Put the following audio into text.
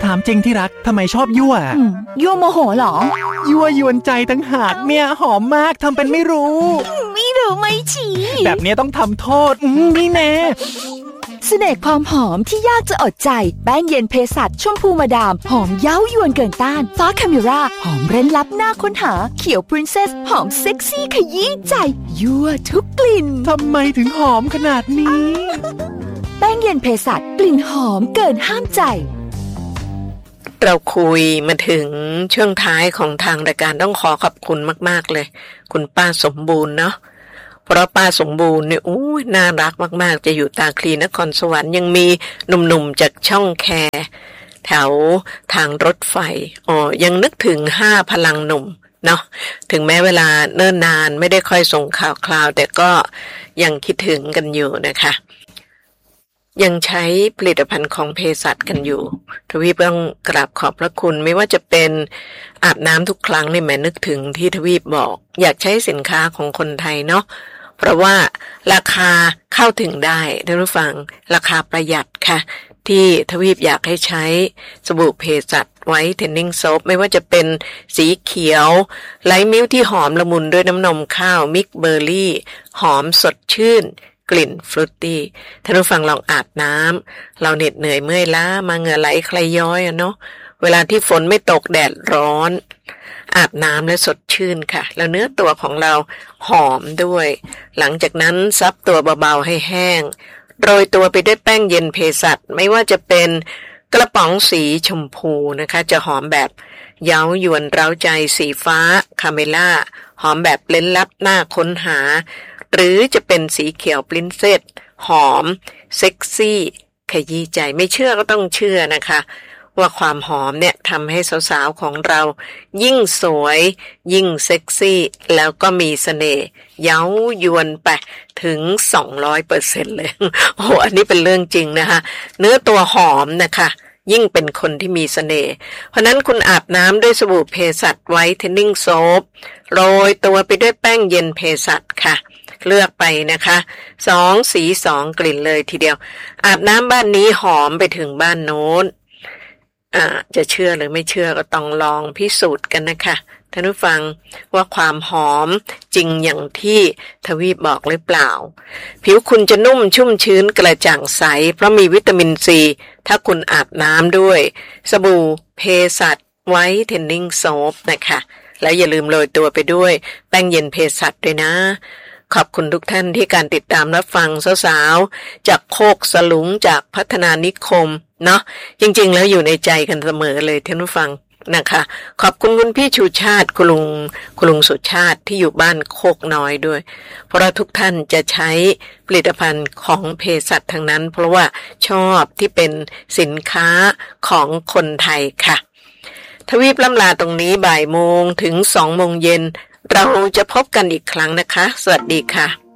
ามจริงที่รักทำไมชอบยั่วยั่วโมโหเหรอยั่วยวนใจตั้งหากเนี่ยหอมมากทำเป็นไม่รู้ไม่ชี้แบบนี้ต้องทำโทษนี่แน่เสน่ห์ความหอมที่ยากจะอดใจแป้งเย็นเภสัชชมพูมาดามหอมเย้ายวนเกินต้านฟ้าคาเมราหอมเร้นลับน่าค้นหาเขียวพรินเซสหอมเซ็กซี่ขยี้ใจยั่วทุกกลิ่นทำไมถึงหอมขนาดนี้แป้งเย็นเภสัชกลิ่นหอมเกินห้ามใจเราคุยมาถึงช่วงท้ายของทางรายการต้องขอขอบคุณมากๆเลยคุณป้าสมบูรณ์เนาะเพราะป้าสมบูรณ์เนี่ยน่ารักมากๆจะอยู่ตาคลีนครสวรรค์ยังมีหนุ่มๆจากช่องแคแถวทางรถไฟยังนึกถึง5พลังหนุ่มเนาะถึงแม้เวลาเนิ่นนานไม่ได้ค่อยส่งข่าวคราวแต่ก็ยังคิดถึงกันอยู่นะคะยังใช้ผลิตภัณฑ์ของเภสัชกันอยู่ทวีปต้องกราบขอบพระคุณไม่ว่าจะเป็นอาบน้ำทุกครั้งนี่แม่นึกถึงที่ทวีปบอกอยากใช้สินค้าของคนไทยเนาะเพราะว่าราคาเข้าถึงได้ท่านผู้ฟังราคาประหยัดค่ะที่ทวีปอยากให้ใช้สบู่เภสัชไว้เทนนิ่งโซปไม่ว่าจะเป็นสีเขียวไลท์มิลค์ที่หอมละมุนด้วยน้ำนมข้าวมิกเบอร์รี่หอมสดชื่นกลิ่นฟรุตตี้ท่านผู้ฟังลองอาบน้ำเราเหน็ดเหนื่อยเมื่อยล้ามาเหงื่อไหลใครย้อยเนาะเวลาที่ฝนไม่ตกแดดร้อนอาบน้ำและสดชื่นค่ะแล้วเนื้อตัวของเราหอมด้วยหลังจากนั้นซับตัวเบาๆให้แห้งโรยตัวไปด้วยแป้งเย็นเภสัชไม่ว่าจะเป็นกระป๋องสีชมพูนะคะจะหอมแบบเย้ายวนเร้าใจสีฟ้าคาเมล่าหอมแบบเล้นลับน่าค้นหาหรือจะเป็นสีเขียวปรินเซสหอมเซ็กซี่ขยี้ใจไม่เชื่อก็ต้องเชื่อนะคะว่าความหอมเนี่ยทำให้สาวๆของเรายิ่งสวยยิ่งเซ็กซี่แล้วก็มีเสน่ห์เย้ายวนไปถึง 200% เลยโอ้อันนี้เป็นเรื่องจริงนะคะเนื้อตัวหอมนะคะยิ่งเป็นคนที่มีเสน่ห์เพราะนั้นคุณอาบน้ำด้วยสบู่เภสัชไวท์เทนนิ่งโซปโรยตัวไปด้วยแป้งเย็นเภสัชค่ะเลือกไปนะคะ2สี2กลิ่นเลยทีเดียวอาบน้ำบ้านนี้หอมไปถึงบ้านโน้นจะเชื่อหรือไม่เชื่อก็ต้องลองพิสูจน์กันนะคะท่านผู้ฟังว่าความหอมจริงอย่างที่ทวีปบอกหรือเปล่าผิวคุณจะนุ่มชุ่มชื้นกระจ่างใสเพราะมีวิตามินซีถ้าคุณอาบน้ำด้วยสบู่เภสัชไวท์เทนนิ่งโซปนะคะแล้วอย่าลืมโรยตัวไปด้วยแป้งเย็นเภสัชด้วยนะขอบคุณทุกท่านที่การติดตามรับฟังสาวๆจากโคกสลุงจากพัฒนานิคมเนาะจริงๆแล้วอยู่ในใจกันเสมอเลยท่านผู้ฟังนะคะขอบคุณคุณพี่ชูชาติคุณลุงสุชาติที่อยู่บ้านโคกน้อยด้วยเพราะทุกท่านจะใช้ผลิตภัณฑ์ของเภสัชทั้งนั้นเพราะว่าชอบที่เป็นสินค้าของคนไทยค่ะทวีปล่ำลาตรงนี้บ่ายโมงถึง2 โมงเย็นเราจะพบกันอีกครั้งนะคะสวัสดีค่ะ